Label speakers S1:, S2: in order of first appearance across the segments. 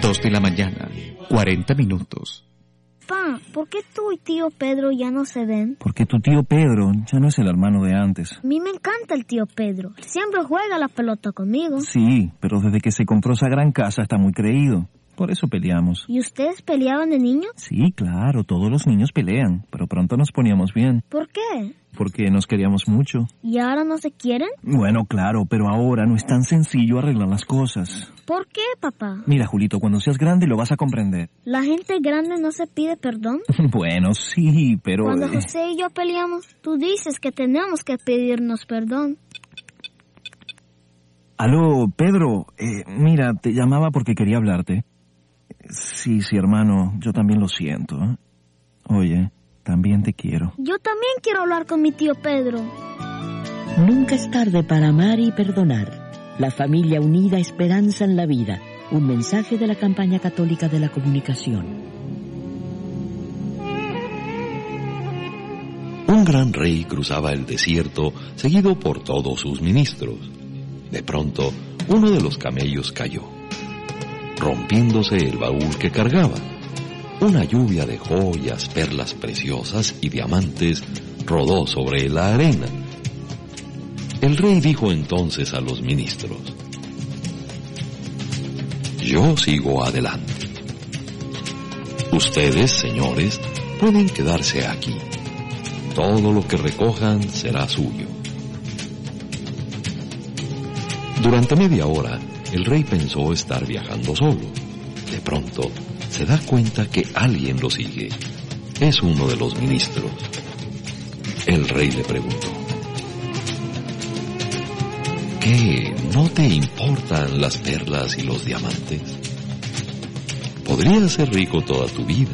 S1: 2 de la mañana, 40 minutos.
S2: Pa, ¿por qué tú y tío Pedro ya no se ven?
S3: Porque tu tío Pedro ya no es el hermano de antes.
S2: A mí me encanta el tío Pedro. Siempre juega la pelota conmigo.
S3: Sí, pero desde que se compró esa gran casa está muy creído. Por eso peleamos.
S2: ¿Y ustedes peleaban de niños?
S3: Sí, claro, todos los niños pelean, pero pronto nos poníamos bien.
S2: ¿Por qué?
S3: Porque nos queríamos mucho.
S2: ¿Y ahora no se quieren?
S3: Bueno, claro, pero ahora no es tan sencillo arreglar las cosas.
S2: ¿Por qué, papá?
S3: Mira, Julito, cuando seas grande lo vas a comprender.
S2: ¿La gente grande no se pide perdón?
S3: Bueno, sí, pero...
S2: Cuando José y yo peleamos, tú dices que tenemos que pedirnos perdón.
S3: Aló, Pedro, mira, te llamaba porque quería hablarte. Sí, hermano, yo también lo siento. Oye, también te quiero.
S2: Yo también quiero hablar con mi tío Pedro.
S4: Nunca es tarde para amar y perdonar. La familia unida, esperanza en la vida. Un mensaje de la campaña católica de la comunicación.
S5: Un gran rey cruzaba el desierto, seguido por todos sus ministros. De pronto, uno de los camellos cayó, rompiéndose el baúl que cargaba. Una lluvia de joyas, perlas preciosas y diamantes rodó sobre la arena. El rey dijo entonces a los ministros: yo sigo adelante. Ustedes, señores, pueden quedarse aquí. Todo lo que recojan será suyo. Durante media hora, el rey pensó estar viajando solo. De pronto, se da cuenta que alguien lo sigue. Es uno de los ministros. El rey le preguntó: ¿qué? ¿No te importan las perlas y los diamantes? Podrías ser rico toda tu vida.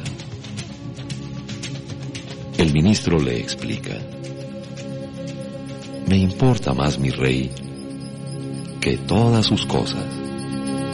S5: El ministro le explica: me importa más mi rey que todas sus cosas.